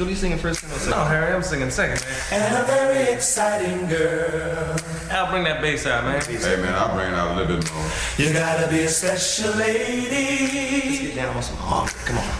Go be singing first and second. No, Harry, I'm singing second, man. And a very exciting girl. I'll bring that bass out, man. Hey, man, I'll bring it out a little bit more. You gotta be a special lady. Let's get down on some harmony. Come on.